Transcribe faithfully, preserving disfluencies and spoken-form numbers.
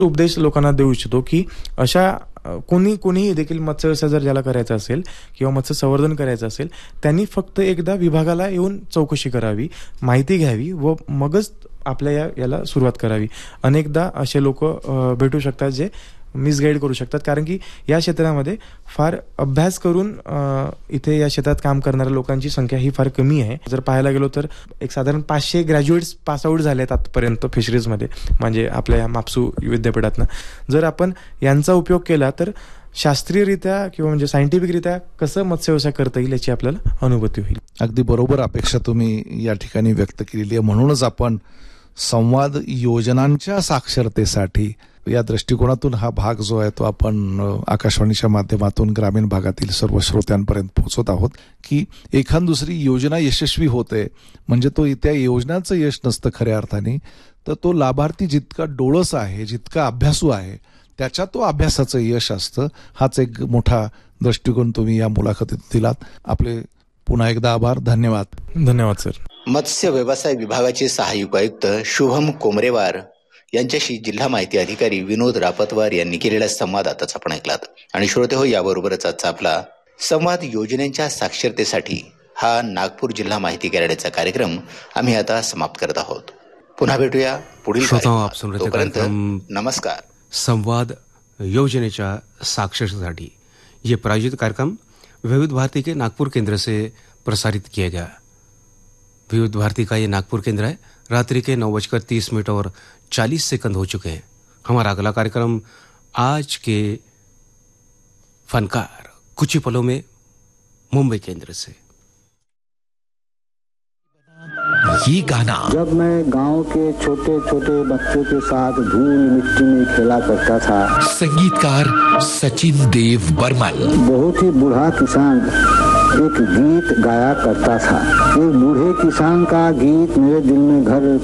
उपदेश लोकांना देऊ इच्छितो की अशा कोणी कोणीही देखील मत्स्य व्यवसाय जर ज्याला करायचा असेल किंवा मत्स्य संवर्धन करायचं असेल त्यांनी फक्त एकदा विभागाला येऊन चौकशी करावी, माहिती घ्यावी व मगच आपल्या या याला सुरुवात करावी. अनेकदा असे लोक भेटू शकतात जे मिसगाईड करू शकतात, कारण की या क्षेत्रामध्ये फार अभ्यास करून इथे या क्षेत्रात काम करणाऱ्या लोकांची संख्या ही फार कमी आहे. जर पाहायला गेलो तर एक साधारण पाचशे ग्रॅज्युएट्स पासआउट झाले आहेत आतापर्यंत फिशरीजमध्ये, म्हणजे आपल्या या मापसू विद्यापीठातनं. जर आपण यांचा उपयोग केला तर शास्त्रीयरित्या किंवा म्हणजे सायंटिफिकरित्या कसं मत्स्य व्यवसाय करता येईल याची आपल्याला अनुभूती होईल. अगदी बरोबर अपेक्षा तुम्ही या ठिकाणी व्यक्त केलेली आहे. म्हणूनच आपण संवाद योजनांच्या साक्षरतेसाठी या दृष्टिकोनातून हा भाग जो आहे तो आपण आकाशवाणीच्या माध्यमातून ग्रामीण भागातील सर्व श्रोत्यांपर्यंत पोहोचवत आहोत की एखाद दुसरी योजना यशस्वी होते म्हणजे तो त्या योजनाचं यश नसतं खऱ्या अर्थाने, तर तो लाभार्थी जितका डोळस आहे, जितका अभ्यासू आहे, त्याच्या तो अभ्यासाचं यश असतं. हाच एक मोठा दृष्टिकोन तुम्ही या मुलाखतीत दिलात. आपले पुन्हा एकदा आभार. धन्यवाद. धन्यवाद सर. मत्स्य व्यवसाय विभागाचे सहाय्यक आयुक्त शुभम कोमरेवार यांच्याशी जिल्हा माहिती अधिकारी विनोद रापतवार यांनी केलेला संवाद आताच आपण ऐकलात. आणि श्रोते हो, याबरोबरच आजचा आपला संवाद योजनेच्या साक्षरतेसाठी हा नागपूर जिल्हा माहिती कार्यालयाचा कार्यक्रम आम्ही आता समाप्त करत आहोत. पुन्हा भेटूया पुढील तोपर्यंत नमस्कार. संवाद योजनेच्या साक्षरतेसाठी ये प्रायोजित कार्यक्रम विविध भारती के नागपुर केंद्र से प्रसारित किया गया. विविध भारती का ये नागपुर केंद्र है. रात्रि के नौ बजकर तीस मिनट और चालीस सेकंड हो चुके हैं. हमारा अगला कार्यक्रम आज के फनकार कुछ ही पलों में मुंबई केंद्र से. ये गाना जब मैं गांव के छोटे छोटे बच्चों के साथ धूल मिट्टी में खेला करता था. संगीतकार सचिन देव बर्मन. बहुत ही बूढ़ा किसान एक गीत गाया करता था. एक बूढ़े किसान का गीत मेरे दिल में घर